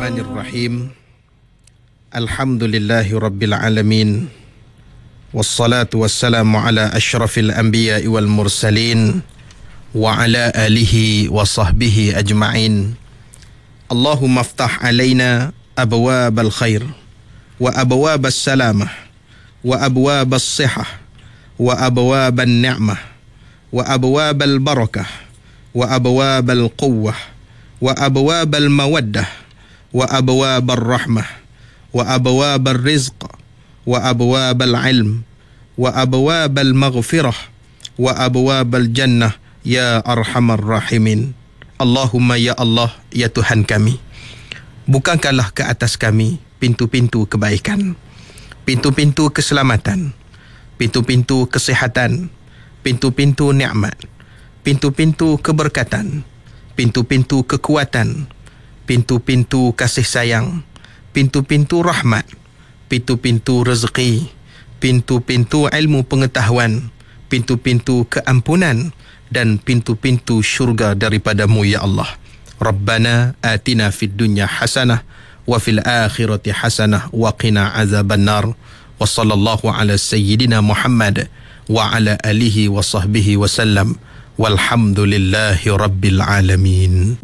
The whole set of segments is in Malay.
Bismillahirrahmanirrahim. Alhamdulillahi rabbil alamin. Wassalatu wassalamu ala asyrafil anbiya'i wal mursalin wa ala alihi wa sahbihi ajma'in. Allahumma aftah alaina abwabal khair wa abwabas salamah wa abwabas sihah wa abwabal ni'mah wa abwabal barakah wa abwabal quwwah wa abwabal mawaddah wa abwabal rahmah wa abwabal rizq wa abwabal ilm wa abwabal maghfirah wa abwabal jannah ya arhamar rahimin. Allahumma ya Allah, ya Tuhan kami, bukakanlah ke atas kami pintu-pintu kebaikan, pintu-pintu keselamatan, pintu-pintu kesihatan, pintu-pintu nikmat, pintu-pintu keberkatan, pintu-pintu kekuatan, pintu-pintu kasih sayang, pintu-pintu rahmat, pintu-pintu rezeki, pintu-pintu ilmu pengetahuan, pintu-pintu keampunan, dan pintu-pintu syurga daripadamu ya Allah. Rabbana atina fid dunya hasanah wa fil akhirati hasanah wa qina azabannar. Wa sallallahu ala sayyidina Muhammad wa ala alihi wa sahbihi wa sallam. Walhamdulillahi rabbil alamin.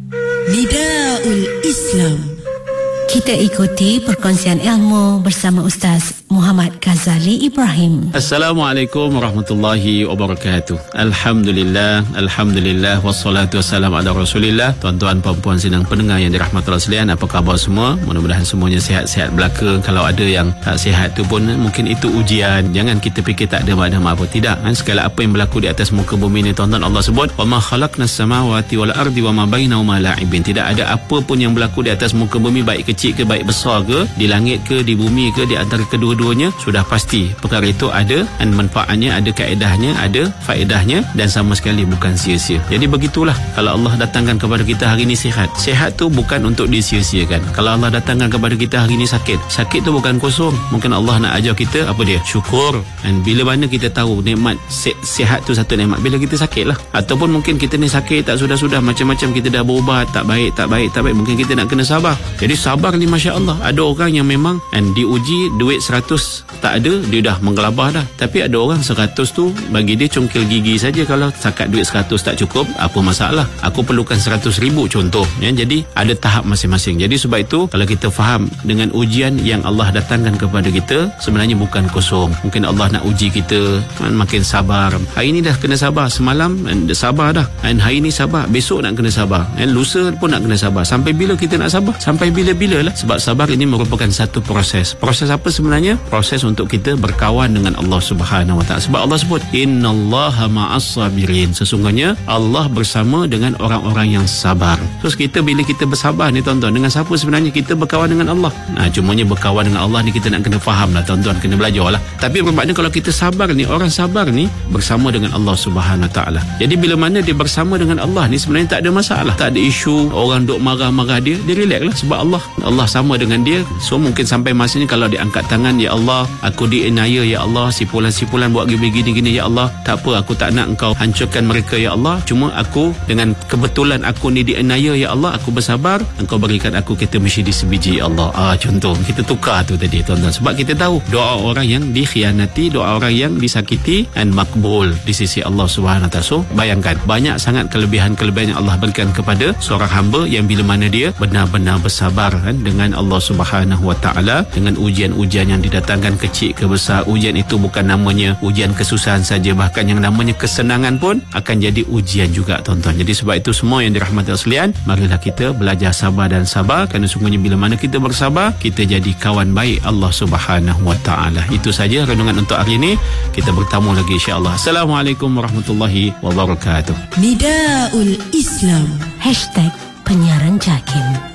Nidaul Islam. Kita ikuti perkongsian ilmu bersama Ustaz Muhammad Ghazali Ibrahim. Assalamualaikum warahmatullahi wabarakatuh. Alhamdulillah, alhamdulillah, wassalatu wassalamu ala rasulillah. Tuan-tuan, puan-puan sidang pendengar yang dirahmati Allah sekalian, apa khabar semua? Mudah-mudahan semuanya sihat-sihat belaka. Kalau ada yang tak sihat tu pun mungkin itu ujian. Jangan kita fikir tak ada makna apa. Tidak, segala apa yang berlaku di atas muka bumi ni, tuan-tuan, Allah sebut wa ma khalaqnas samawati wal ardi wa ma bainahuma la'ibin. Tidak ada apa pun yang berlaku di atas muka bumi, baik kecil ke baik besar ke, di langit ke di bumi ke, di antara kedua-duanya, sudah pasti perkara itu ada manfaatnya, ada kaedahnya, ada faedahnya, dan sama sekali bukan sia-sia. Jadi begitulah, kalau Allah datangkan kepada kita hari ini sihat, sihat tu bukan untuk disia-siakan. Kalau Allah datangkan kepada kita hari ini sakit, sakit tu bukan kosong. Mungkin Allah nak ajar kita apa dia? Syukur. Dan bila mana kita tahu nikmat sihat tu satu nikmat, bila kita sakit lah. Ataupun mungkin kita ni sakit tak sudah-sudah, macam-macam kita dah berubat, tak baik, mungkin kita nak kena sabar. Jadi sabar ni Masya Allah. Ada orang yang memang diuji duit 100 tak ada, dia dah menggelabah dah. Tapi ada orang 100 tu bagi dia congkel gigi saja. Kalau sakat duit 100 tak cukup, apa masalah? Aku perlukan 100,000 contoh ya. Jadi ada tahap masing-masing. Jadi sebab itu kalau kita faham dengan ujian yang Allah datangkan kepada kita, sebenarnya bukan kosong. Mungkin Allah nak uji kita makin sabar. Hari ni dah kena sabar, semalam sabar dah, dan hari ni sabar, besok nak kena sabar, lusa pun nak kena sabar. Sampai bila kita nak sabar? Sampai bila-bila lah. Sebab sabar ini merupakan satu proses. Proses apa sebenarnya? Proses untuk kita berkawan dengan Allah Subhanahu Wa Taala. Sebab Allah sebut innallaha ma'as sabirin. Sesungguhnya Allah bersama dengan orang-orang yang sabar. Terus kita bila kita bersabar ni tuan-tuan, dengan siapa sebenarnya kita berkawan dengan Allah? Nah, cumanya berkawan dengan Allah ni kita nak kena faham lah tuan-tuan, kena belajar lah. Tapi bermakna kalau kita sabar ni, orang sabar ni bersama dengan Allah Subhanahu Wa Taala. Jadi bila mana dia bersama dengan Allah ni, sebenarnya tak ada masalah, tak ada isu orang duk marah-marah dia relax lah. Sebab Allah sama dengan dia. So mungkin sampai masanya kalau dia angkat tangan, ya Allah, aku dianiaya ya Allah, sipulan-sipulan buat gini-gini ya Allah, tak apa, aku tak nak engkau hancurkan mereka ya Allah, cuma aku dengan kebetulan aku ni dianiaya ya Allah, aku bersabar, engkau berikan aku kita mesti di sebiji ya Allah. Contoh kita tukar tu tadi tuan-tuan. Sebab kita tahu doa orang yang dikhianati, doa orang yang disakiti dan makbul di sisi Allah Subhanahu Wa Taala. So bayangkan banyak sangat kelebihan-kelebihan yang Allah berikan kepada seorang hamba yang bila mana dia benar-benar bersabar dengan Allah Subhanahu Wa Taala, dengan ujian-ujian yang didatangkan kecil ke besar. Ujian itu bukan namanya ujian kesusahan saja, bahkan yang namanya kesenangan pun akan jadi ujian juga tuan-tuan. Jadi sebab itu semua yang dirahmati Allah sekalian, marilah kita belajar sabar dan sabar, kerana sungguhnya bila mana kita bersabar, kita jadi kawan baik Allah Subhanahu Wa Taala. Itu saja renungan untuk hari ini. Kita bertemu lagi insya-Allah. Assalamualaikum warahmatullahi wabarakatuh. Nidaul Islam. #penyiaran JAKIM.